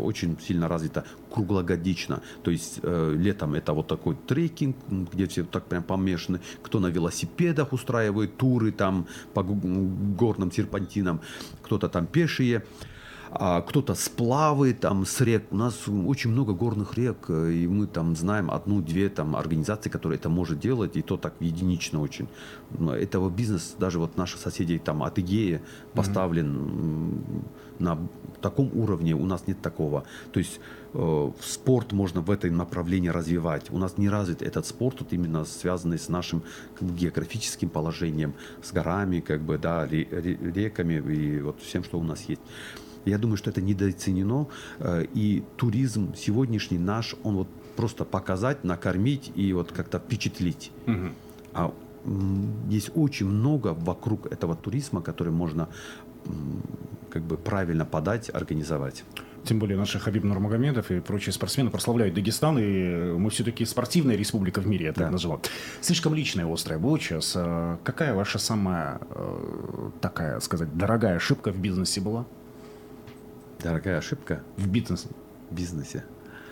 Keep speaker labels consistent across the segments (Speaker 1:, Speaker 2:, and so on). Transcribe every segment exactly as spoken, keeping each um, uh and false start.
Speaker 1: очень сильно развито круглогодично. То есть э, летом это вот такой трекинг, где все так прям помешаны. Кто на велосипедах устраивает туры там по горным серпантинам, кто-то там пешие. А кто-то сплавы там с рек. У нас очень много горных рек, и мы там знаем одну-две там организации, которые это может делать, и то так единично очень. Этого бизнес, даже вот наши соседи там от Игеи поставлен mm-hmm. на таком уровне, у нас нет такого. То есть э, спорт можно в этом направлении развивать. У нас не развит этот спорт, вот именно связанный с нашим как бы, географическим положением, с горами, как бы, да, реками и вот всем, что у нас есть. Я думаю, что это недооценено, и туризм сегодняшний наш, он вот просто показать, накормить и вот как-то впечатлить. Угу. А есть очень много вокруг этого туризма, который можно как бы правильно подать, организовать.
Speaker 2: Тем более наши Хабиб Нурмагомедов и прочие спортсмены прославляют Дагестан, и мы все-таки спортивная республика в мире, я так да. называл. Слишком личная острая будет сейчас. Какая ваша самая, такая сказать, дорогая ошибка в бизнесе была?
Speaker 1: Дорогая ошибка?
Speaker 2: В бизнесе.
Speaker 1: В бизнесе.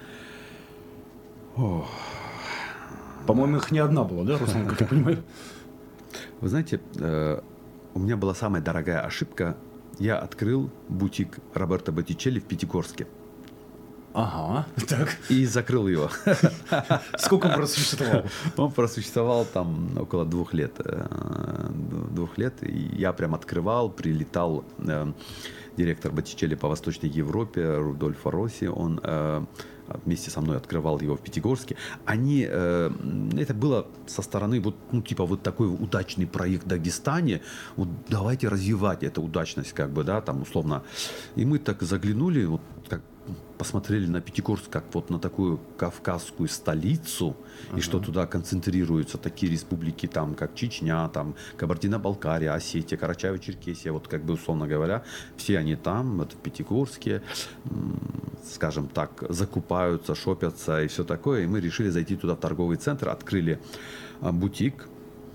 Speaker 2: О. По-моему, их не одна была, да, Руслан, как я понимаю?
Speaker 1: Вы знаете, э, у меня была самая дорогая ошибка. Я открыл бутик Роберто Боттичелли в Пятигорске.
Speaker 2: Ага, так.
Speaker 1: И закрыл его.
Speaker 2: Сколько он просуществовал?
Speaker 1: Он просуществовал там около двух лет. Двух лет. И я прям открывал, прилетал директор Боттичелли по Восточной Европе, Рудольфо Росси, он э, вместе со мной открывал его в Пятигорске. Они, э, это было со стороны, вот, ну, типа, вот такой удачный проект в Дагестане, вот давайте развивать эту удачность, как бы, да, там, условно. И мы так заглянули, вот, как посмотрели на Пятигорск как вот на такую кавказскую столицу, uh-huh. и что туда концентрируются такие республики, там, как Чечня, там, Кабардино-Балкария, Осетия, Карачаево-Черкесия, вот как бы условно говоря, все они там, вот в Пятигорске, скажем так, закупаются, шопятся и все такое, и мы решили зайти туда в торговый центр, открыли бутик,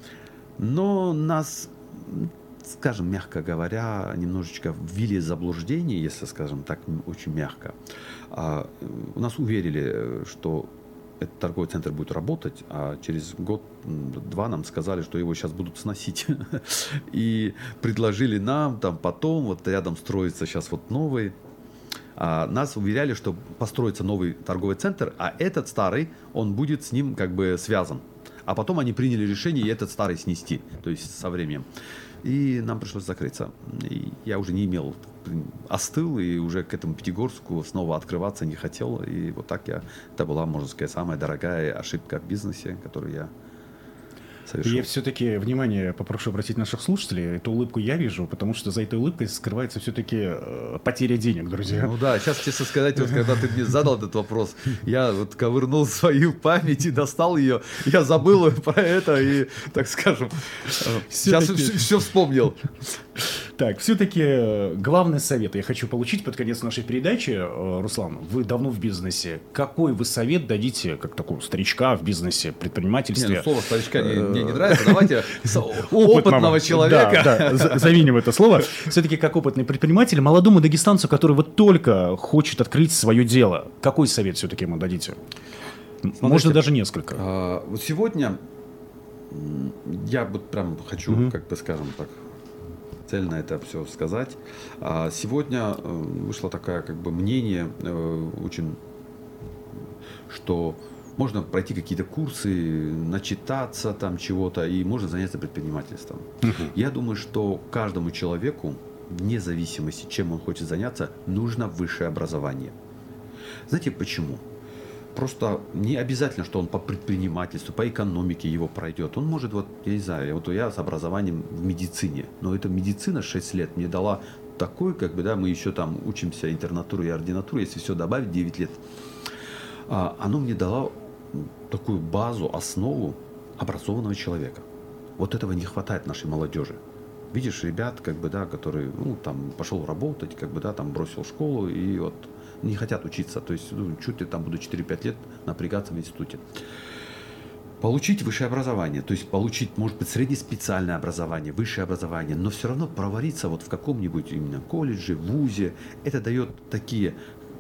Speaker 1: но нас... скажем, мягко говоря, немножечко ввели в заблуждение, если, скажем так, очень мягко. А, у нас уверили, что этот торговый центр будет работать, а через год-два нам сказали, что его сейчас будут сносить. И предложили нам там потом, вот рядом строится сейчас вот новый. А нас уверяли, что построится новый торговый центр, а этот старый, он будет с ним как бы связан. А потом они приняли решение и этот старый снести, то есть со временем. И нам пришлось закрыться. И я уже не имел, остыл, и уже к этому Пятигорску снова открываться не хотел. И вот так я, это была, можно сказать, самая дорогая ошибка в бизнесе, которую я совершил.
Speaker 2: Я все-таки, внимание, попрошу обратить наших слушателей, эту улыбку я вижу, потому что за этой улыбкой скрывается все-таки э, потеря денег, друзья.
Speaker 1: Ну да, сейчас, честно сказать, вот когда ты мне задал этот вопрос, я вот ковырнул свою память и достал ее, я забыл про это и, так скажем, сейчас все вспомнил.
Speaker 2: Так, все-таки главный совет я хочу получить под конец нашей передачи. Руслан, вы давно в бизнесе. Какой вы совет дадите, как такого старичка в бизнесе, предпринимательстве?
Speaker 1: Не, ну, слово старичка не, мне не нравится. Давайте опытного человека.
Speaker 2: Да, да, заменим это слово. Все-таки как опытный предприниматель, молодому дагестанцу, который вот только хочет открыть свое дело, какой совет все-таки ему дадите? Смотрите, можно даже несколько.
Speaker 1: А, вот сегодня я вот прям хочу, угу. как бы скажем так, цельно это все сказать. А сегодня вышло такое как бы мнение очень, что можно пройти какие-то курсы, начитаться там чего-то, и можно заняться предпринимательством. Uh-huh. Я думаю, что каждому человеку, вне зависимости, чем он хочет заняться, нужно высшее образование. Знаете почему? Просто не обязательно, что он по предпринимательству, по экономике его пройдет. Он может, вот, я не знаю, вот я с образованием в медицине, но эта медицина шесть лет мне дала такой, как бы, да, мы еще там учимся интернатуру и ординатуру, если все добавить, девять лет. А, оно мне дало такую базу, основу образованного человека. Вот этого не хватает нашей молодежи. Видишь, ребят, как бы, да, которые, ну, там, пошел работать, как бы, да, там, бросил школу и вот не хотят учиться. То есть, ну, чуть ли там буду четыре-пять лет напрягаться в институте. Получить высшее образование, то есть получить, может быть, среднеспециальное образование, высшее образование, но все равно провариться вот в каком-нибудь именно колледже, вузе, это дает такие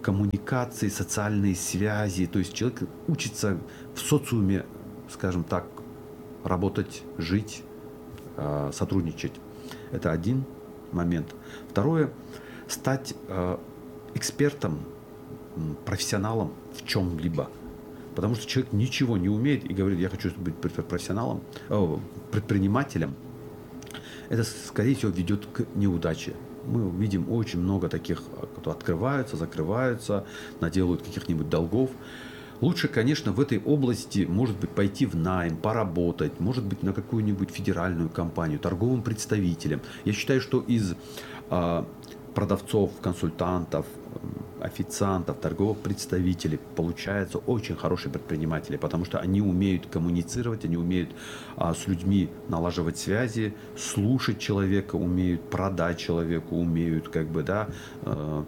Speaker 1: коммуникации, социальные связи. То есть человек учится в социуме, скажем так, работать, жить, сотрудничать. Это один момент. Второе, стать экспертом, профессионалом в чем-либо. Потому что человек ничего не умеет и говорит, я хочу быть профессионалом, предпринимателем. Это, скорее всего, ведет к неудаче. Мы видим очень много таких, кто открываются, закрываются, наделают каких-нибудь долгов. Лучше, конечно, в этой области, может быть, пойти в найм, поработать, может быть, на какую-нибудь федеральную компанию, торговым представителем. Я считаю, что из а, продавцов, консультантов, официантов, торговых представителей получаются очень хорошие предприниматели, потому что они умеют коммуницировать, они умеют а, с людьми налаживать связи, слушать человека, умеют продать человеку, умеют как бы, да, э,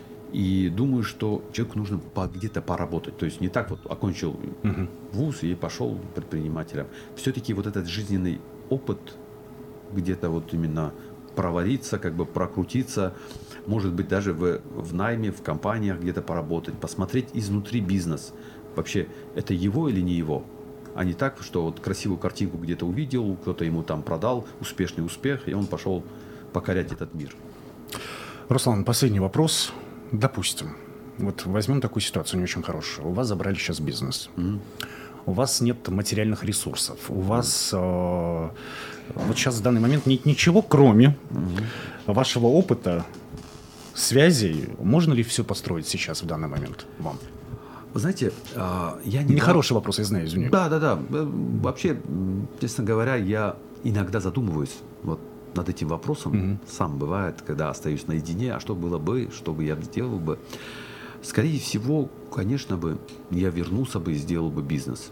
Speaker 1: и думаю, что человеку нужно по, где-то поработать, то есть не так вот окончил uh-huh. вуз и пошел предпринимателем. Все-таки вот этот жизненный опыт где-то вот именно провариться, как бы прокрутиться, может быть, даже в, в найме, в компаниях где-то поработать, посмотреть изнутри бизнес. Вообще, это его или не его? А не так, что вот красивую картинку где-то увидел, кто-то ему там продал, успешный успех, и он пошел покорять этот мир.
Speaker 2: Руслан, последний вопрос. Допустим, вот возьмем такую ситуацию не очень хорошую. У вас забрали сейчас бизнес. Mm-hmm. У вас нет материальных ресурсов. У mm-hmm. вас э, вот сейчас в данный момент нет ничего, кроме mm-hmm. вашего опыта, связей. Можно ли все построить сейчас в данный момент вам?
Speaker 1: Вы знаете, я не...
Speaker 2: Нехороший вопрос, я знаю, извини.
Speaker 1: Да, да, да. Вообще, честно говоря, я иногда задумываюсь вот над этим вопросом. Mm-hmm. Сам бывает, когда остаюсь наедине, а что было бы, что бы я сделал бы. Скорее всего, конечно бы, я вернулся бы и сделал бы бизнес.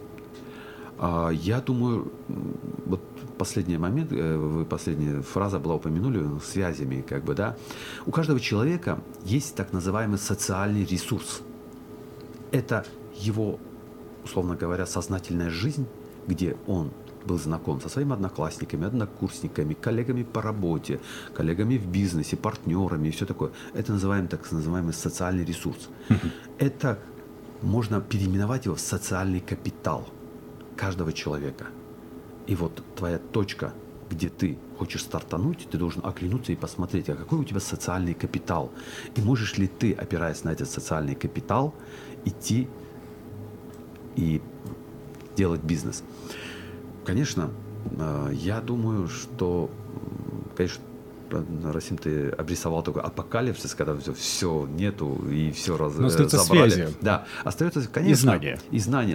Speaker 1: Я думаю, вот последний момент, вы последняя фраза была упомянули, связями, как бы, да. У каждого человека есть так называемый социальный ресурс. Это его, условно говоря, сознательная жизнь, где он был знаком со своими одноклассниками, однокурсниками, коллегами по работе, коллегами в бизнесе, партнерами и все такое. Это называем так называемый социальный ресурс. Это можно переименовать его в социальный капитал каждого человека. И вот твоя точка, где ты хочешь стартануть, ты должен оглянуться и посмотреть, а какой у тебя социальный капитал. И можешь ли ты, опираясь на этот социальный капитал, идти и делать бизнес. Конечно, я думаю, что, конечно, Расим, ты обрисовал такой апокалипсис, когда все, все нету и все раз,
Speaker 2: Но остаются
Speaker 1: забрали.
Speaker 2: Связи.
Speaker 1: Да, остается, конечно,
Speaker 2: и знания.
Speaker 1: И знания.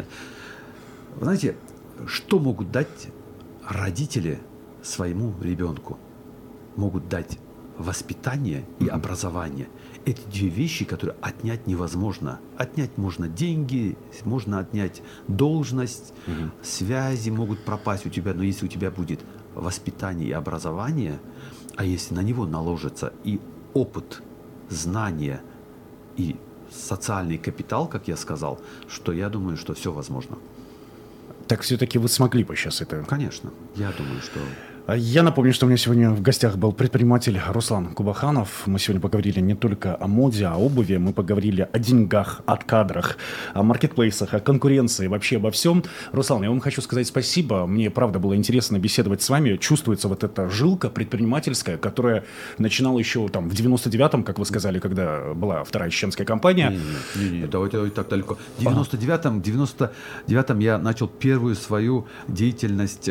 Speaker 1: Вы знаете, что могут дать родители своему ребенку? Могут дать воспитание и mm-hmm. образование. Это две вещи, которые отнять невозможно. Отнять можно деньги, можно отнять должность, mm-hmm. связи могут пропасть у тебя, но если у тебя будет воспитание и образование, а если на него наложится и опыт, знания, и социальный капитал, как я сказал, что я думаю, что все возможно.
Speaker 2: Так все-таки вы смогли бы сейчас это?
Speaker 1: Конечно, я думаю, что...
Speaker 2: Я напомню, что у меня сегодня в гостях был предприниматель Руслан Кубаханов. Мы сегодня поговорили не только о моде, о обуви, мы поговорили о деньгах, о кадрах, о маркетплейсах, о конкуренции, вообще обо всем. Руслан, я вам хочу сказать спасибо. Мне, правда, было интересно беседовать с вами. Чувствуется вот эта жилка предпринимательская, которая начинала еще там в девяносто девятом, как вы сказали, когда была вторая чеченская компания.
Speaker 1: Не, не, не, не, давайте, давайте так далеко. В девяносто девятом, девяносто девятом я начал первую свою деятельность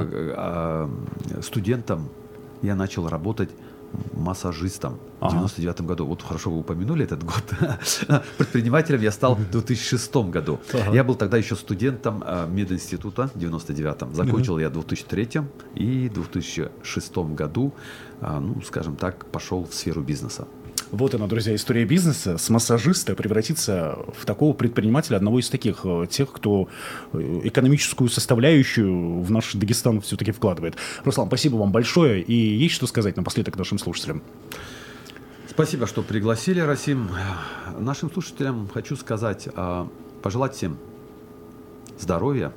Speaker 1: э, э, студентом. Я начал работать массажистом ага. в девяносто девятом году. Вот хорошо вы упомянули этот год. Предпринимателем я стал в две тысячи шестом году. Ага. Я был тогда еще студентом мединститута в девяносто девятом. Закончил ага. я в две тысячи третьем и в две тысячи шестом году, ну, скажем так, пошел в сферу бизнеса.
Speaker 2: Вот она, друзья, история бизнеса. С массажиста превратиться в такого предпринимателя, одного из таких, тех, кто экономическую составляющую в наш Дагестан все-таки вкладывает. Руслан, спасибо вам большое. И есть что сказать напоследок нашим слушателям?
Speaker 1: Спасибо, что пригласили, Расим. Нашим слушателям хочу сказать, пожелать всем здоровья.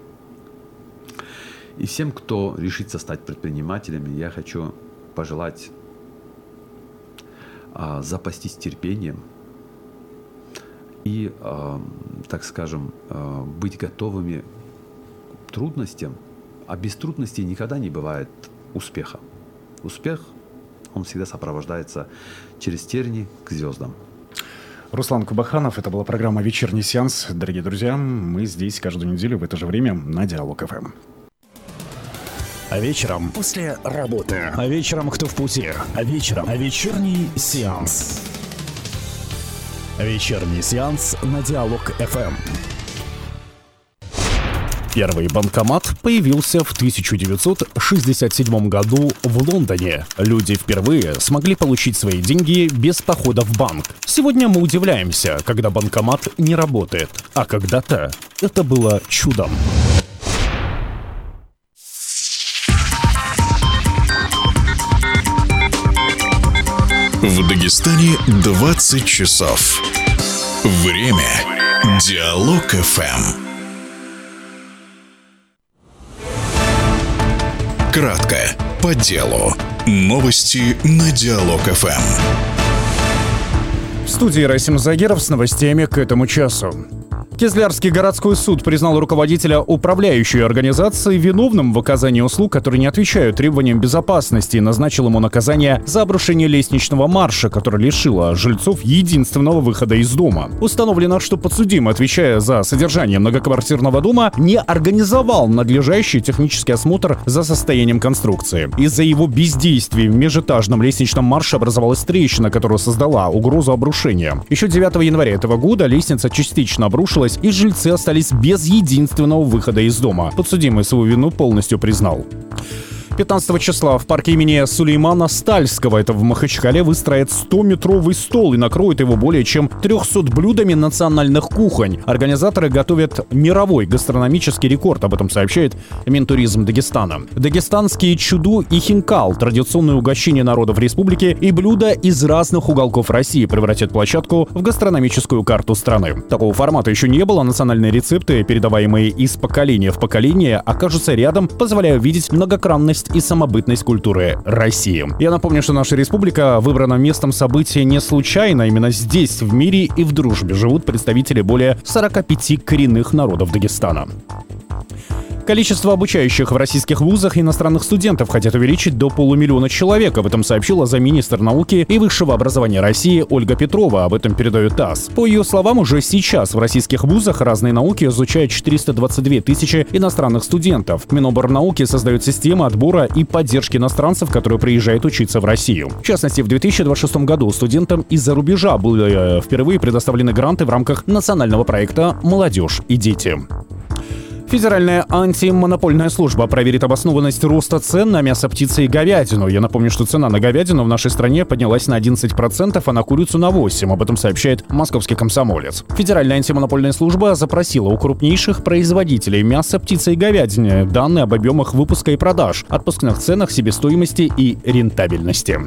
Speaker 1: И всем, кто решится стать предпринимателями, я хочу пожелать запастись терпением, и, так скажем, быть готовыми к трудностям. А без трудностей никогда не бывает успеха. Успех, он всегда сопровождается через тернии к звездам.
Speaker 2: Руслан Кубаханов, это была программа «Вечерний сеанс». Дорогие друзья, мы здесь каждую неделю в это же время на Диалог эф эм.
Speaker 3: А вечером после работы. А вечером кто в пути. А вечером а вечерний сеанс. Вечерний сеанс на Диалог эф эм. Первый банкомат появился в тысяча девятьсот шестьдесят седьмом году в Лондоне. Люди впервые смогли получить свои деньги без похода в банк. Сегодня мы удивляемся, когда банкомат не работает, а когда-то это было чудом.
Speaker 4: В Дагестане двадцать часов. Время Диалог эф эм. Кратко, по делу. Новости на Диалог эф эм.
Speaker 2: В студии Расим Загеров с новостями к этому часу. Кизлярский городской суд признал руководителя управляющей организации виновным в оказании услуг, которые не отвечают требованиям безопасности, и назначил ему наказание за обрушение лестничного марша, которое лишило жильцов единственного выхода из дома. Установлено, что подсудимый, отвечая за содержание многоквартирного дома, не организовал надлежащий технический осмотр за состоянием конструкции. Из-за его бездействия в межэтажном лестничном марше образовалась трещина, которая создала угрозу обрушения. Еще девятого января этого года лестница частично обрушилась, и жильцы остались без единственного выхода из дома. Подсудимый свою вину полностью признал. пятнадцатого числа в парке имени Сулеймана Стальского, это в Махачкале, выстроят сто-метровый стол и накроют его более чем трехсот блюдами национальных кухонь. Организаторы готовят мировой гастрономический рекорд, об этом сообщает Минтуризм Дагестана. Дагестанские чуду и хинкал, традиционные угощения народов республики и блюда из разных уголков России, превратят площадку в гастрономическую карту страны. Такого формата еще не было. Национальные рецепты, передаваемые из поколения в поколение, окажутся рядом, позволяя увидеть многогранность и самобытность культуры России. Я напомню, что наша республика выбрана местом события не случайно. Именно здесь, в мире и в дружбе, живут представители более сорока пяти коренных народов Дагестана. Количество обучающих в российских вузах иностранных студентов хотят увеличить до полумиллиона человек. Об этом сообщила замминистра науки и высшего образования России Ольга Петрова. Об этом передает ТАСС. По ее словам, уже сейчас в российских вузах разные науки изучают четыреста двадцать две тысячи иностранных студентов. Миноборнауки создает систему отбора и поддержки иностранцев, которые приезжают учиться в Россию. В частности, в две тысячи двадцать шестом году студентам из-за рубежа были впервые предоставлены гранты в рамках национального проекта «Молодежь и дети». Федеральная антимонопольная служба проверит обоснованность роста цен на мясо, птицы и говядину. Я напомню, что цена на говядину в нашей стране поднялась на одиннадцать процентов, а на курицу на восемь процентов. Об этом сообщает Московский комсомолец. Федеральная антимонопольная служба запросила у крупнейших производителей мяса, птицы и говядины данные об объемах выпуска и продаж, отпускных ценах, себестоимости и рентабельности.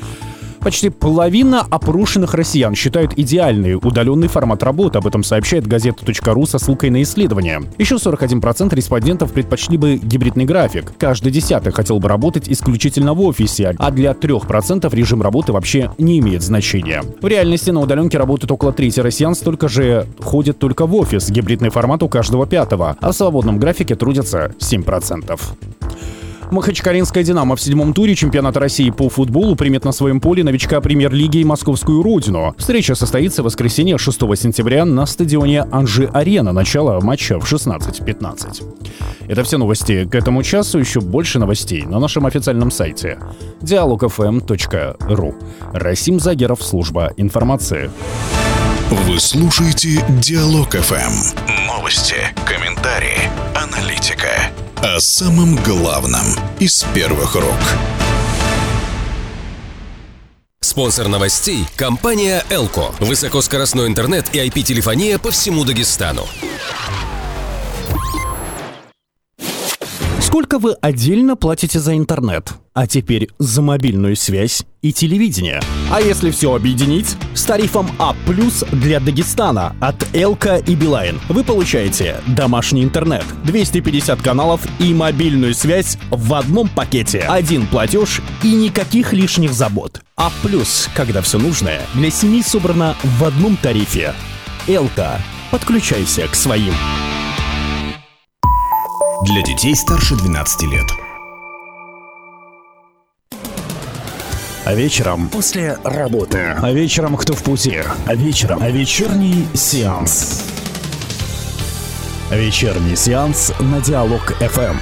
Speaker 2: Почти половина опрошенных россиян считают идеальный удаленный формат работы. Об этом сообщает газета точка ру со ссылкой на исследование. Еще сорок один процент респондентов предпочли бы гибридный график. Каждый десятый хотел бы работать исключительно в офисе, а для трех процентов режим работы вообще не имеет значения. В реальности на удаленке работает около трети россиян, столько же ходят только в офис. Гибридный формат у каждого пятого, а в свободном графике трудятся семь процентов. Махачкалинская «Динамо» в седьмом туре чемпионата России по футболу примет на своем поле новичка премьер-лиги и московскую родину. Встреча состоится в воскресенье шестого сентября на стадионе Анжи-Арена. Начало матча в шестнадцать пятнадцать. Это все новости к этому часу. Еще больше новостей на нашем официальном сайте диалог эф эм точка ру. Расим Загеров, служба информации.
Speaker 4: Вы слушаете Диалог эф эм. Новости, комментарии, аналитика. О самом главном из первых рук.
Speaker 5: Спонсор новостей – компания «Элко». Высокоскоростной интернет и ай пи-телефония по всему Дагестану.
Speaker 3: Сколько вы отдельно платите за интернет? А теперь за мобильную связь и телевидение. А если все объединить? С тарифом А плюс для Дагестана от Элка и Билайн вы получаете домашний интернет, двести пятьдесят каналов и мобильную связь в одном пакете. Один платеж и никаких лишних забот. А плюс, когда все нужное для семьи собрано в одном тарифе. Элка. Подключайся к своим.
Speaker 4: Для детей старше двенадцати лет.
Speaker 3: А вечером после работы. А вечером кто в пути. А вечером а вечерний сеанс. Вечерний сеанс на Диалог эф эм.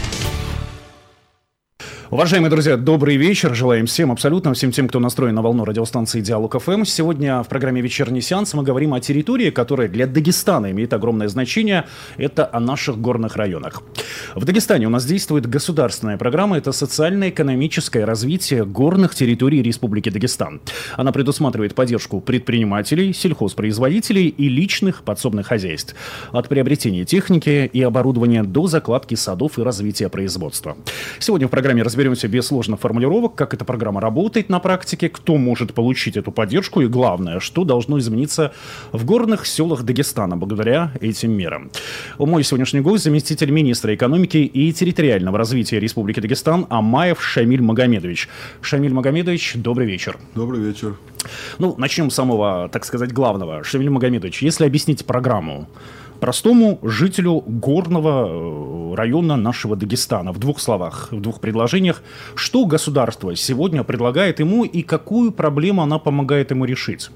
Speaker 2: Уважаемые друзья, добрый вечер. Желаем всем, абсолютно всем тем, кто настроен на волну радиостанции Диалог эф эм. Сегодня в программе «Вечерний сеанс» мы говорим о территории, которая для Дагестана имеет огромное значение. Это о наших горных районах. В Дагестане у нас действует государственная программа. Это социально-экономическое развитие горных территорий Республики Дагестан. Она предусматривает поддержку предпринимателей, сельхозпроизводителей и личных подсобных хозяйств. От приобретения техники и оборудования до закладки садов и развития производства. Сегодня в программе разбираемся Разберемся без сложных формулировок, как эта программа работает на практике, кто может получить эту поддержку и, главное, что должно измениться в горных селах Дагестана благодаря этим мерам. Мой сегодняшний гость — заместитель министра экономики и территориального развития Республики Дагестан Амаев Шамиль Магомедович. Шамиль Магомедович, добрый вечер.
Speaker 6: Добрый вечер.
Speaker 2: Ну, начнем с самого, так сказать, главного. Шамиль Магомедович, если объяснить программу простому жителю горного района нашего Дагестана, в двух словах, в двух предложениях, что государство сегодня предлагает ему и какую проблему она помогает ему решить?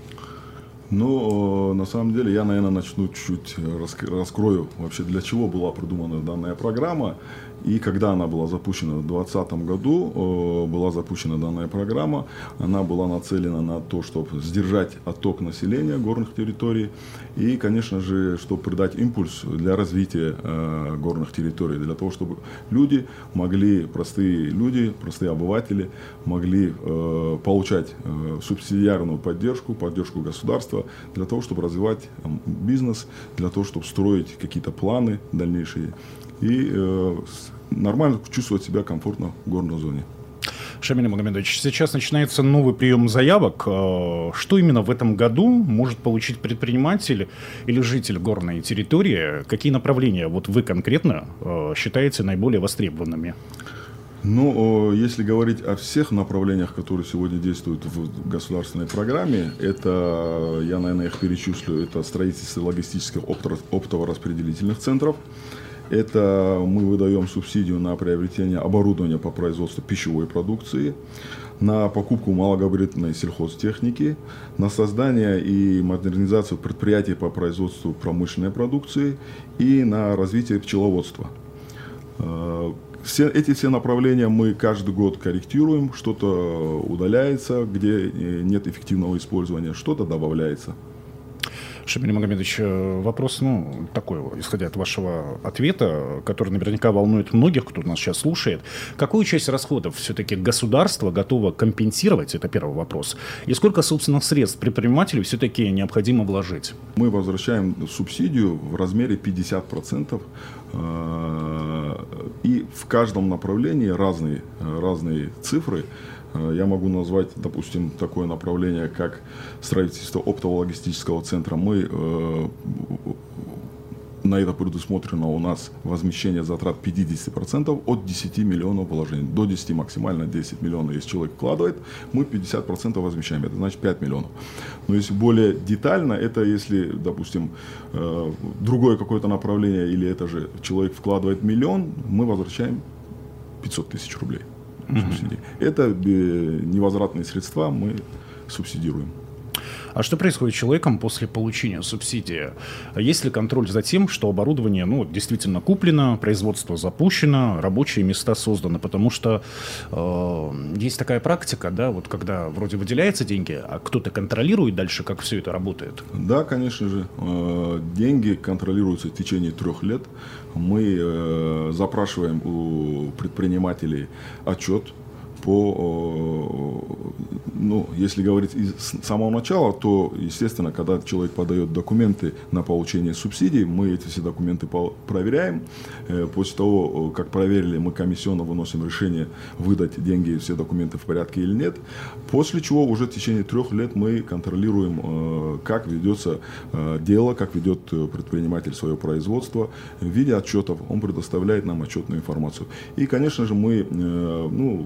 Speaker 6: Ну, на самом деле, я, наверное, начну чуть раскрою вообще, для чего была придумана данная программа. И когда она была запущена в двадцатом году, была запущена данная программа, она была нацелена на то, чтобы сдержать отток населения горных территорий и, конечно же, чтобы придать импульс для развития э, горных территорий, для того, чтобы люди могли, простые люди, простые обыватели, могли э, получать э, субсидиарную поддержку, поддержку государства, для того, чтобы развивать э, бизнес, для того, чтобы строить какие-то планы дальнейшие и э, нормально чувствовать себя комфортно в горной зоне.
Speaker 2: Шамиль Магомедович, сейчас начинается новый прием заявок. Что именно в этом году может получить предприниматель или житель горной территории? Какие направления вот вы конкретно считаете наиболее востребованными?
Speaker 6: Ну, если говорить о всех направлениях, которые сегодня действуют в государственной программе, это, я, наверное, их перечислю, это строительство логистических оптово-распределительных центров. Это мы выдаем субсидию на приобретение оборудования по производству пищевой продукции, на покупку малогабаритной сельхозтехники, на создание и модернизацию предприятий по производству промышленной продукции и на развитие пчеловодства. Все, эти все направления мы каждый год корректируем, что-то удаляется, где нет эффективного использования, что-то добавляется.
Speaker 2: Шамиль Магомедович, вопрос, ну, такой, исходя от вашего ответа, который наверняка волнует многих, кто нас сейчас слушает. Какую часть расходов все-таки государство готово компенсировать? Это первый вопрос. И сколько собственных средств предпринимателю все-таки необходимо вложить?
Speaker 6: Мы возвращаем субсидию в размере пятьдесят процентов. И в каждом направлении разные, разные цифры. Я могу назвать, допустим, такое направление, как строительство оптово-логистического центра. Мы, э, на это предусмотрено у нас возмещение затрат пятьдесят процентов от десяти миллионов вложений. До десяти, максимально десять миллионов, если человек вкладывает, мы пятьдесят процентов возмещаем. Это значит пять миллионов. Но если более детально, это если, допустим, э, другое какое-то направление, или это же человек вкладывает миллион, мы возвращаем пятьсот тысяч рублей. Субсидии. Это невозвратные средства, мы субсидируем.
Speaker 2: А что происходит с человеком после получения субсидии? Есть ли контроль за тем, что оборудование, ну, действительно куплено, производство запущено, рабочие места созданы? Потому что э, есть такая практика, да, вот когда вроде выделяются деньги, а кто-то контролирует дальше, как все это работает?
Speaker 6: Да, конечно же. Э, деньги контролируются в течение трех лет. Мы э, запрашиваем у предпринимателей отчет по, ну, если говорить с самого начала, то, естественно, когда человек подает документы на получение субсидий, мы эти все документы проверяем. После того, как проверили, мы комиссионно выносим решение выдать деньги, все документы в порядке или нет. После чего уже в течение трех лет мы контролируем, как ведется дело, как ведет предприниматель свое производство. В виде отчетов он предоставляет нам отчетную информацию. И, конечно же, мы, ну, в год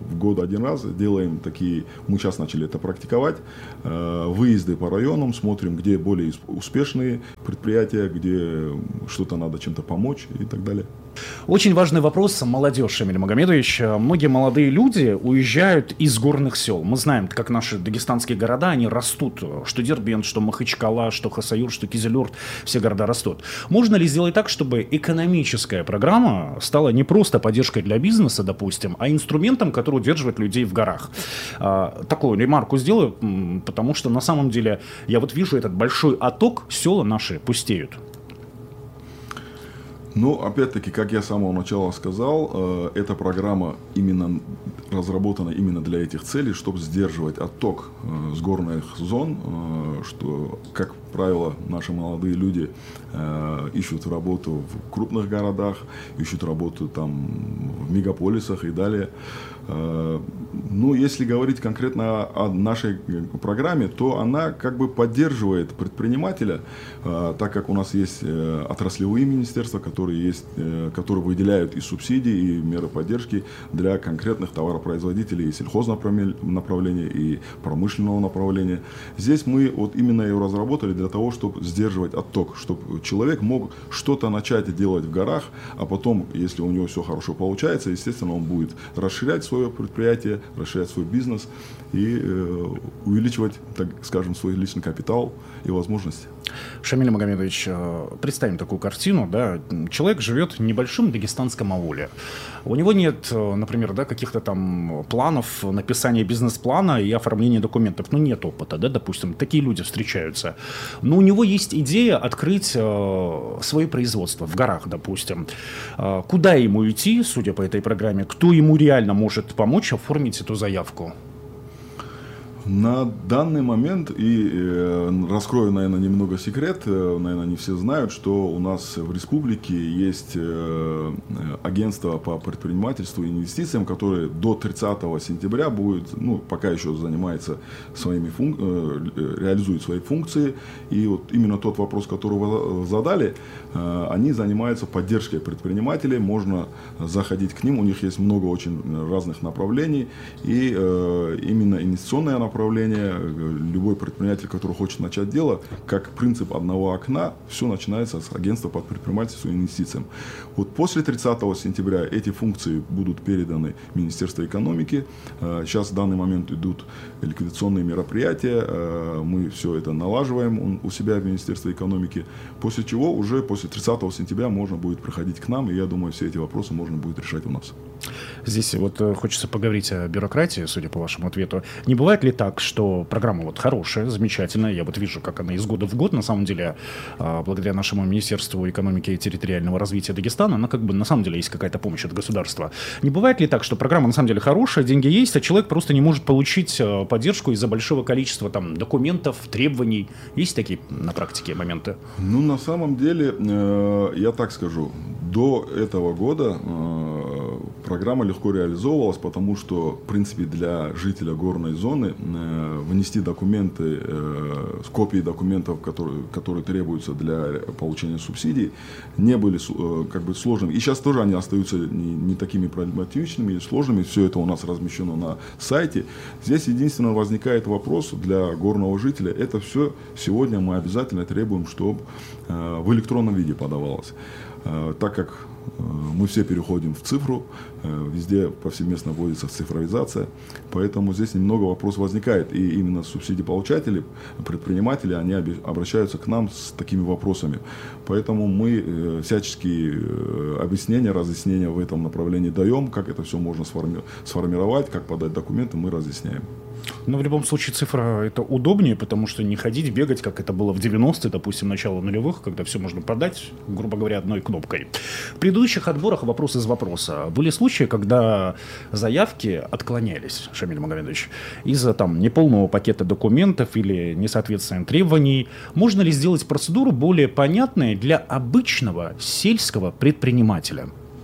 Speaker 6: один раз, делаем такие, мы сейчас начали это практиковать, выезды по районам, смотрим, где более успешные предприятия, где что-то надо чем-то помочь и так далее.
Speaker 2: Очень важный вопрос, молодежь, Шамиль Магомедович. Многие молодые люди уезжают из горных сел. Мы знаем, как наши дагестанские города, они растут. Что Дербент, что Махачкала, что Хасавюрт, что Кизилюрт, все города растут. Можно ли сделать так, чтобы экономическая программа стала не просто поддержкой для бизнеса, допустим, а инструментом, который удерживает людей в горах? Такую ремарку сделаю, потому что на самом деле я вот вижу этот большой отток, села наши пустеют.
Speaker 6: Ну, опять-таки, как я с самого начала сказал, э, эта программа именно разработана именно для этих целей, чтобы сдерживать отток э, с горных зон, э, что, как правило, наши молодые люди э, ищут работу в крупных городах, ищут работу там в мегаполисах и далее. Э, ну, если говорить конкретно о нашей программе, то она как бы поддерживает предпринимателя, э, так как у нас есть э, отраслевые министерства, которые которые есть, которые выделяют и субсидии, и меры поддержки для конкретных товаропроизводителей и сельхозного направления, и промышленного направления. Здесь мы вот именно ее разработали для того, чтобы сдерживать отток, чтобы человек мог что-то начать делать в горах, а потом, если у него все хорошо получается, естественно, он будет расширять свое предприятие, расширять свой бизнес и э, увеличивать, так скажем, свой личный капитал и возможности.
Speaker 2: Шамиль Магомедович, представим такую картину, да, человек живет в небольшом дагестанском ауле. У него нет, например, да, каких-то там планов написания бизнес-плана и оформления документов. Ну, нет опыта, да, допустим, такие люди встречаются. Но у него есть идея открыть э, свое производство в горах, допустим. Э, куда ему идти, судя по этой программе, кто ему реально может помочь оформить эту заявку?
Speaker 6: На данный момент, и э, раскрою, наверное, немного секрет, э, наверное, не все знают, что у нас в республике есть э, агентство по предпринимательству и инвестициям, которое до тридцатого сентября будет, ну, пока еще занимается своими функ... э, реализует свои функции. И вот именно тот вопрос, который вы задали, э, они занимаются поддержкой предпринимателей, можно заходить к ним, у них есть много очень разных направлений, и э, именно инвестиционное направление, направление, любой предприниматель, который хочет начать дело, как принцип одного окна, все начинается с агентства по предпринимательству и инвестициям. Вот после тридцатого сентября эти функции будут переданы Министерству экономики. Сейчас в данный момент идут ликвидационные мероприятия, мы все это налаживаем у себя в Министерстве экономики, после чего уже после тридцатого сентября можно будет приходить к нам, и я думаю, все эти вопросы можно будет решать у нас.
Speaker 2: Здесь вот хочется поговорить о бюрократии, судя по вашему ответу. Не бывает ли так, что программа вот хорошая, замечательная, я вот вижу, как она из года в год, на самом деле, благодаря нашему Министерству экономики и территориального развития Дагестана, она как бы на самом деле есть какая-то помощь от государства. Не бывает ли так, что программа на самом деле хорошая, деньги есть, а человек просто не может получить поддержку из-за большого количества там документов, требований? Есть такие на практике моменты?
Speaker 6: Ну, на самом деле, э, я так скажу, до этого года э, программа легко реализовывалась, потому что, в принципе, для жителя горной зоны э, внести документы, э, копии документов, которые, которые требуются для получения субсидий, не были э, как бы сложными. И сейчас тоже они остаются не, не такими проблематичными и сложными. Все это у нас размещено на сайте. Здесь единственное возникает вопрос для горного жителя. Это все сегодня мы обязательно требуем, чтобы э, в электронном виде подавалось. Э, так как мы все переходим в цифру, везде повсеместно вводится цифровизация, поэтому здесь немного вопросов возникает. И именно субсидиеполучатели, предприниматели, они обращаются к нам с такими вопросами. Поэтому мы всяческие объяснения, разъяснения в этом направлении даем, как это все можно сформировать, как подать документы, мы разъясняем.
Speaker 2: Но в любом случае цифра это удобнее, потому что не ходить, бегать, как это было в девяностые, допустим, начало нулевых, когда все можно продать, грубо говоря, одной кнопкой. В предыдущих отборах вопрос из вопроса. Были случаи, когда заявки отклонялись, Шамиль Магомедович, из-за там неполного пакета документов или несоответствия требований. Можно ли сделать процедуру более понятной для обычного сельского предпринимателя?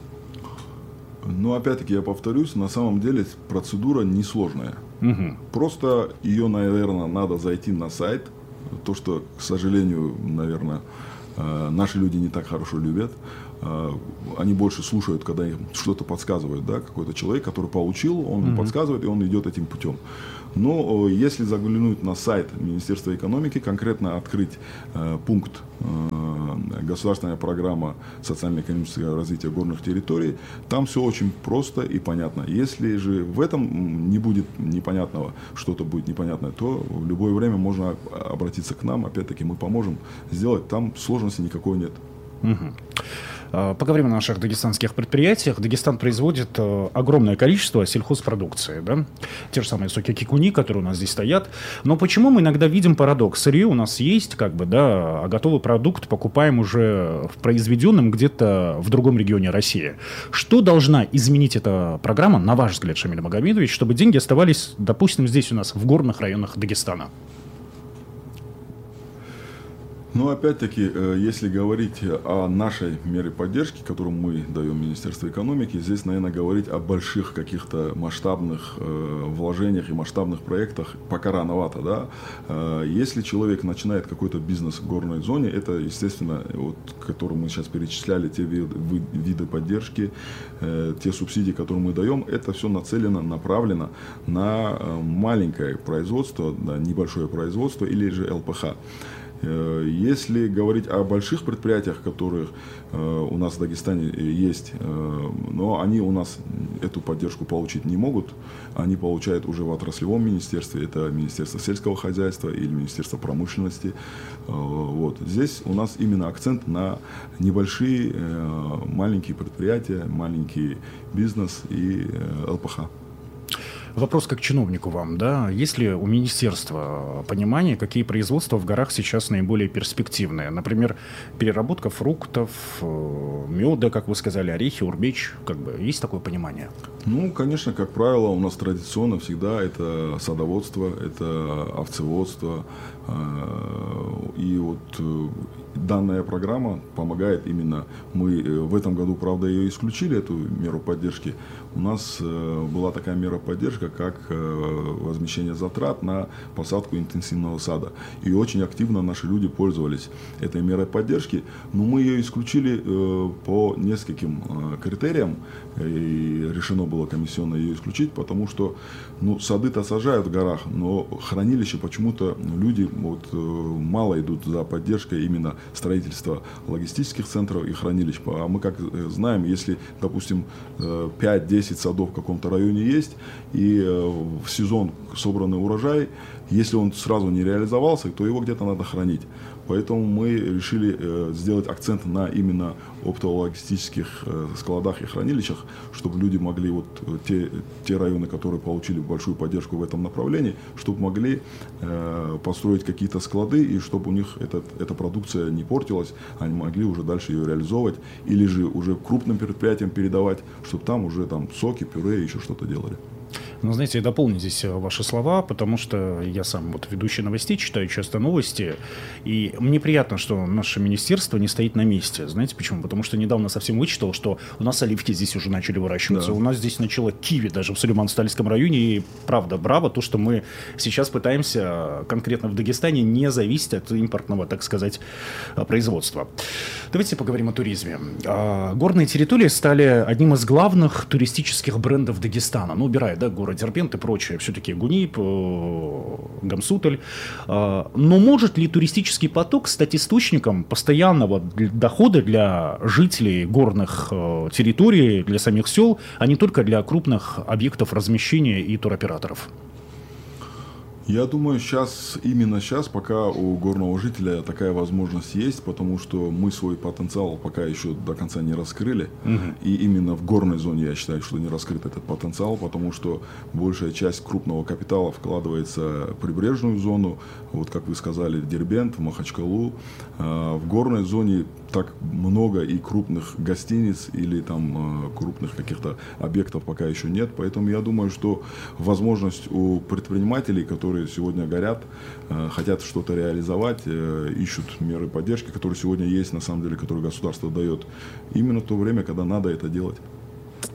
Speaker 6: Ну, опять-таки, я повторюсь, на самом деле процедура несложная. Угу. Просто ее, наверное, надо зайти на сайт. То, что, к сожалению, наверное, Наши люди не так хорошо любят. Они больше слушают, когда им что-то подсказывают, да, какой-то человек, который получил, он mm-hmm. подсказывает, и он идет этим путем. Но если заглянуть на сайт Министерства экономики, конкретно открыть э, пункт э, «Государственная программа социально-экономического развития горных территорий», там все очень просто и понятно. Если же в этом не будет непонятного, что-то будет непонятное, то в любое время можно обратиться к нам, опять-таки мы поможем сделать, там сложности никакой нет.
Speaker 2: Угу. Поговорим о наших дагестанских предприятиях. Дагестан производит огромное количество сельхозпродукции, да? Те же самые соки кикуни, которые у нас здесь стоят. Но почему мы иногда видим парадокс? Сырье у нас есть, как бы, да, а готовый продукт покупаем уже в произведенном где-то в другом регионе России. Что должна изменить эта программа, на ваш взгляд, Шамиль Магомедович, чтобы деньги оставались, допустим, здесь у нас в горных районах Дагестана?
Speaker 6: Но опять-таки, если говорить о нашей мере поддержки, которую мы даем Министерству экономики, здесь, наверное, говорить о больших каких-то масштабных вложениях и масштабных проектах пока рановато. Да? Если человек начинает какой-то бизнес в горной зоне, это, естественно, вот, который мы сейчас перечисляли, те виды, виды поддержки, те субсидии, которые мы даем, это все нацелено, направлено на маленькое производство, на небольшое производство или же эл пэ ха. Если говорить о больших предприятиях, которых э, у нас в Дагестане есть, э, но они у нас эту поддержку получить не могут, они получают уже в отраслевом министерстве, это Министерство сельского хозяйства или Министерство промышленности. Э, вот. Здесь у нас именно акцент на небольшие, э, маленькие предприятия, маленький бизнес и э, эл пэ ха.
Speaker 2: Вопрос как чиновнику вам, да, есть ли у министерства понимание, какие производства в горах сейчас наиболее перспективные? Например, переработка фруктов, меда, как вы сказали, орехи, урбеч, как бы, есть такое понимание?
Speaker 6: Ну, конечно, как правило, у нас традиционно всегда это садоводство, это овцеводство, и вот данная программа помогает именно, мы в этом году, правда, ее исключили, эту меру поддержки. У нас была такая мера поддержки, как возмещение затрат на посадку интенсивного сада. И очень активно наши люди пользовались этой мерой поддержки, но мы ее исключили по нескольким критериям, и решено было комиссионно ее исключить, потому что ну, сады-то сажают в горах, но хранилище почему-то люди вот, мало идут за поддержкой именно строительства логистических центров и хранилищ. А мы как знаем, если, допустим, пять-десять садов в каком-то районе есть, и в сезон собранный урожай, если он сразу не реализовался, то его где-то надо хранить. Поэтому мы решили э, сделать акцент на именно оптово-логистических э, складах и хранилищах, чтобы люди могли, вот те, те районы, которые получили большую поддержку в этом направлении, чтобы могли э, построить какие-то склады, и чтобы у них этот, эта продукция не портилась, они могли уже дальше ее реализовывать, или же уже крупным предприятиям передавать, чтобы там уже там соки, пюре, еще что-то делали.
Speaker 2: Ну, знаете, я дополню здесь ваши слова, потому что я сам вот ведущий новостей, читаю часто новости, и мне приятно, что наше министерство не стоит на месте. Знаете почему? Потому что недавно совсем вычитал, что у нас оливки здесь уже начали выращиваться, да. У нас здесь начало киви даже в Сулейман-Стальском районе, и правда, браво, то, что мы сейчас пытаемся конкретно в Дагестане не зависеть от импортного, так сказать, производства. Давайте поговорим о туризме. Горные территории стали одним из главных туристических брендов Дагестана, ну, убирая, да, город Дербент и прочее, все-таки Гунип, Гамсуталь. Но может ли туристический поток стать источником постоянного дохода для жителей горных территорий, для самих сел, а не только для крупных объектов размещения и туроператоров?
Speaker 6: Я думаю, сейчас, именно сейчас, пока у горного жителя такая возможность есть, потому что мы свой потенциал пока еще до конца не раскрыли. Угу. И именно в горной зоне я считаю, что не раскрыт этот потенциал, потому что большая часть крупного капитала вкладывается в прибрежную зону, вот как вы сказали, в Дербент, в Махачкалу. В горной зоне так много и крупных гостиниц или там крупных каких-то объектов пока еще нет, поэтому я думаю, что возможность у предпринимателей, которые сегодня горят, хотят что-то реализовать, ищут меры поддержки, которые сегодня есть, на самом деле, которые государство дает, именно в то время, когда надо это делать.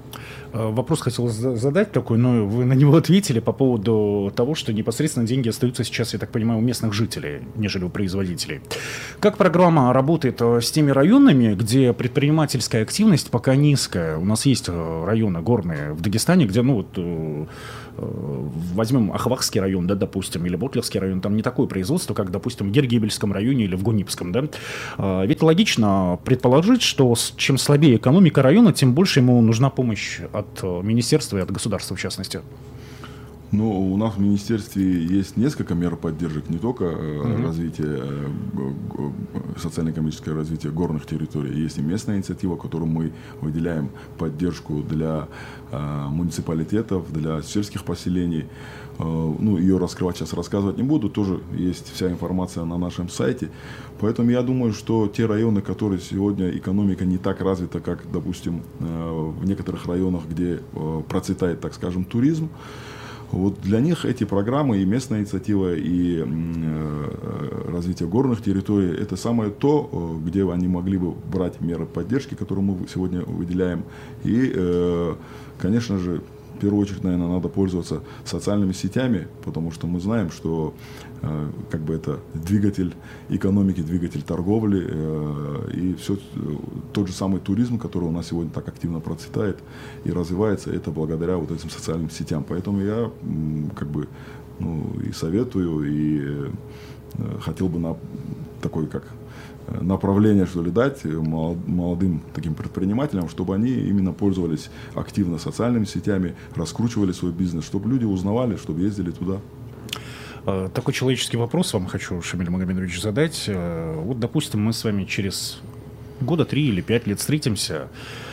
Speaker 2: Вопрос хотел задать такой, но вы на него ответили по поводу того, что непосредственно деньги остаются сейчас, я так понимаю, у местных жителей, нежели у производителей. Как программа работает с теми районами, где предпринимательская активность пока низкая? У нас есть районы горные в Дагестане, где, ну вот, возьмем Ахвахский район, да, допустим, или Ботлерский район, там не такое производство, как, допустим, в Гергебельском районе или в Гунипском, да. Ведь логично предположить, что чем слабее экономика района, тем больше ему нужна помощь от министерства и от государства, в частности.
Speaker 6: Ну, у нас в министерстве есть несколько мер поддержек, не только uh-huh. развитие, социально-экономическое развитие горных территорий. Есть и местная инициатива, которую мы выделяем поддержку для э, муниципалитетов, для сельских поселений. Э, ну, ее раскрывать сейчас рассказывать не буду, тоже есть вся информация на нашем сайте. Поэтому я думаю, что те районы, которые сегодня экономика не так развита, как, допустим, э, в некоторых районах, где э, процветает, так скажем, туризм, вот для них эти программы и местная инициатива, и э, развитие горных территорий – это самое то, где они могли бы брать меры поддержки, которые мы сегодня выделяем. И, э, конечно же, в первую очередь, наверное, надо пользоваться социальными сетями, потому что мы знаем, что э, как бы это двигатель экономики, двигатель торговли, э, и все, тот же самый туризм, который у нас сегодня так активно процветает и развивается, это благодаря вот этим социальным сетям. Поэтому я как бы, ну, и советую, и э, хотел бы на такой как направление, что ли, дать молодым таким предпринимателям, чтобы они именно пользовались активно социальными сетями, раскручивали свой бизнес, чтобы люди узнавали, чтобы ездили туда.
Speaker 2: Такой человеческий вопрос вам хочу, Шамиль Магомедович, задать. Вот, допустим, мы с вами через года три или пять лет встретимся,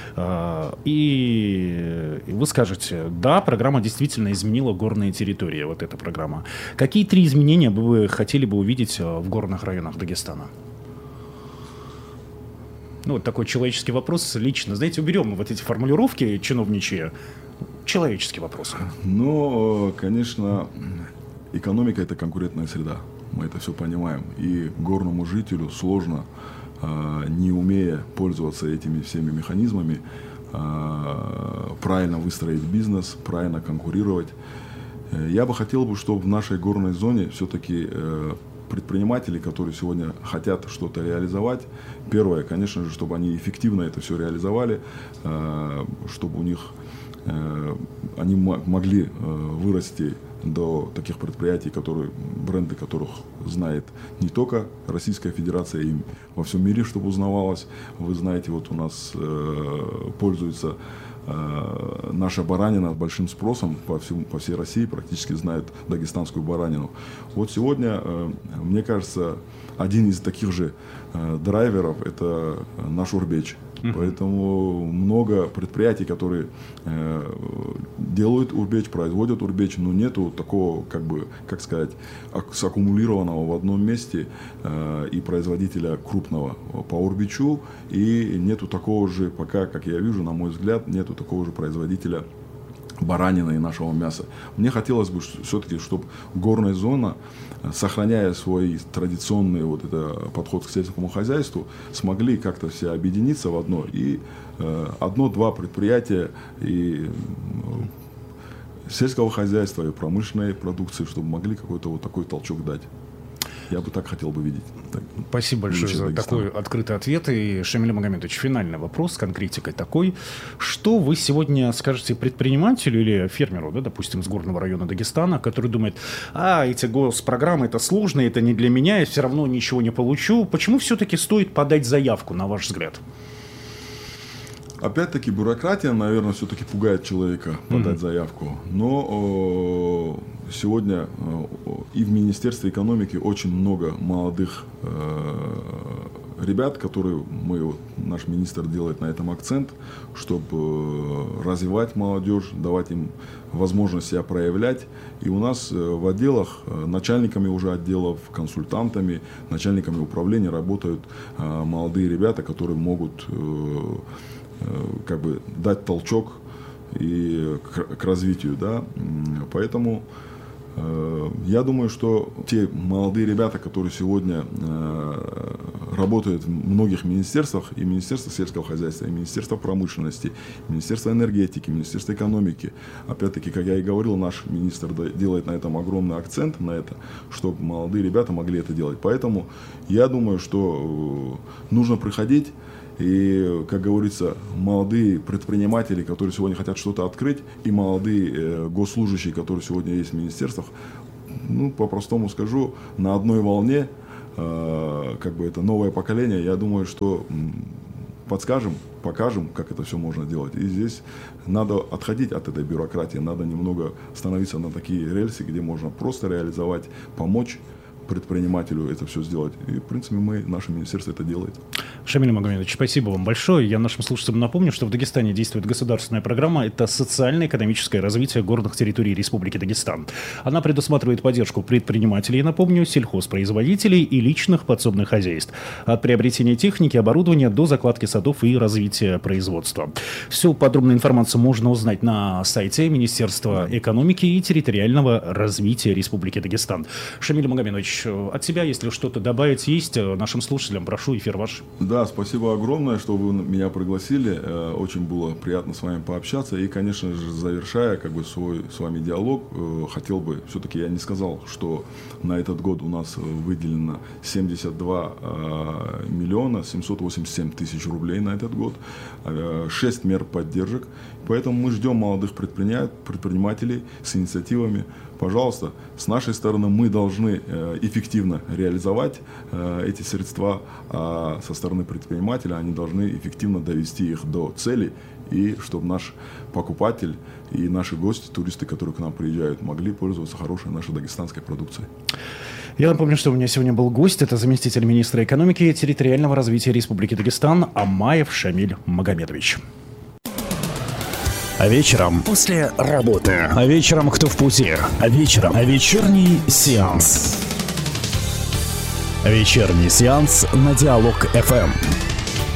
Speaker 2: и вы скажете: да, программа действительно изменила горные территории, вот эта программа. Какие три изменения бы вы хотели бы увидеть в горных районах Дагестана? Ну, вот такой человеческий вопрос лично. Знаете, уберем вот эти формулировки чиновничьи. Человеческий вопрос.
Speaker 6: Ну, конечно, экономика – это конкурентная среда. Мы это все понимаем. И горному жителю сложно, не умея пользоваться этими всеми механизмами, правильно выстроить бизнес, правильно конкурировать. Я бы хотел, бы, чтобы в нашей горной зоне все-таки предприниматели, которые сегодня хотят что-то реализовать, первое, конечно же, чтобы они эффективно это все реализовали, чтобы у них они могли вырасти до таких предприятий, которые, бренды которых знает не только Российская Федерация, и во всем мире, чтобы узнавалось. Вы знаете, вот у нас пользуется наша баранина большим спросом по, всему, по всей России, практически знают дагестанскую баранину. Вот сегодня, мне кажется, один из таких же драйверов – это наш урбеч. Uh-huh. Поэтому много предприятий, которые делают урбеч, производят урбеч, но нету такого, как бы, как сказать, саккумулированного в одном месте и производителя крупного по урбечу, и нету такого же, пока, как я вижу, на мой взгляд, нету такого же производителя баранины и нашего мяса. Мне хотелось бы все-таки, чтобы горная зона, сохраняя свой традиционный вот это подход к сельскому хозяйству, смогли как-то все объединиться в одно. И э, одно-два предприятия и э, сельского хозяйства, и промышленной продукции, чтобы могли какой-то вот такой толчок дать. Я бы так хотел бы видеть. Так,
Speaker 2: спасибо большое за такой открытый ответ. И, Шамиль Магомедович, финальный вопрос с конкретикой такой. Что вы сегодня скажете предпринимателю или фермеру, да, допустим, с горного района Дагестана, который думает: а, эти госпрограммы, это сложно, это не для меня, я все равно ничего не получу. Почему все-таки стоит подать заявку, на ваш взгляд?
Speaker 6: Опять-таки, бюрократия, наверное, все-таки пугает человека подать mm-hmm. заявку. Но э, сегодня э, и в Министерстве экономики очень много молодых э, ребят, которые мы, вот, наш министр делает на этом акцент, чтобы э, развивать молодежь, давать им возможность себя проявлять. И у нас э, в отделах, э, начальниками уже отделов, консультантами, начальниками управления работают э, молодые ребята, которые могут э, как бы дать толчок и к, к развитию, да, поэтому Я думаю, что те молодые ребята, которые сегодня работают в многих министерствах, и Министерство сельского хозяйства, и Министерство промышленности, и Министерство энергетики, Министерство экономики, опять-таки, как я и говорил, наш министр делает на этом огромный акцент, на это, чтобы молодые ребята могли это делать. Поэтому я думаю, что нужно приходить. И, как говорится, молодые предприниматели, которые сегодня хотят что-то открыть, и молодые э, госслужащие, которые сегодня есть в министерствах, ну, по-простому скажу, на одной волне, э, как бы это новое поколение, я думаю, что м, подскажем, покажем, как это все можно делать. И здесь надо отходить от этой бюрократии, надо немного становиться на такие рельсы, где можно просто реализовать, помочь предпринимателю это все сделать. И, в принципе, мы, наше министерство это делает.
Speaker 2: Шамиль Магомедович, спасибо вам большое. Я нашим слушателям напомню, что в Дагестане действует государственная программа. Это социально-экономическое развитие горных территорий Республики Дагестан. Она предусматривает поддержку предпринимателей, напомню, сельхозпроизводителей и личных подсобных хозяйств. От приобретения техники, оборудования до закладки садов и развития производства. Всю подробную информацию можно узнать на сайте Министерства экономики и территориального развития Республики Дагестан. Шамиль Магомедович, от себя, если что-то добавить есть нашим слушателям, прошу, эфир ваш.
Speaker 6: Да, спасибо огромное, что вы меня пригласили. Очень было приятно с вами пообщаться. И, конечно же, завершая как бы свой с вами диалог, хотел бы, все-таки я не сказал, что на этот год у нас выделено семьдесят два миллиона семьсот восемьдесят семь тысяч рублей на этот год, шесть мер поддержек. Поэтому мы ждем молодых предпринимателей с инициативами. Пожалуйста, с нашей стороны мы должны эффективно реализовать эти средства, а со стороны предпринимателя они должны эффективно довести их до цели, и чтобы наш покупатель и наши гости, туристы, которые к нам приезжают, могли пользоваться хорошей нашей дагестанской продукцией.
Speaker 2: Я напомню, что у меня сегодня был гость, это заместитель министра экономики и территориального развития Республики Дагестан Амаев Шамиль Магомедович.
Speaker 3: А вечером после работы. А вечером кто в пути. А вечером а вечерний сеанс. Вечерний сеанс на Диалог эф эм.